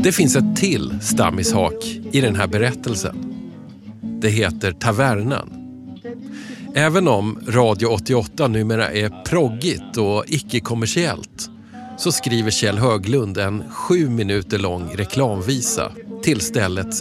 Det finns ett till stammishak i den här berättelsen. Det heter Tavernan. Även om Radio 88 numera är proggigt och icke-kommersiellt så skriver Kjell Höglund en 7 minuter lång reklamvisa till ställets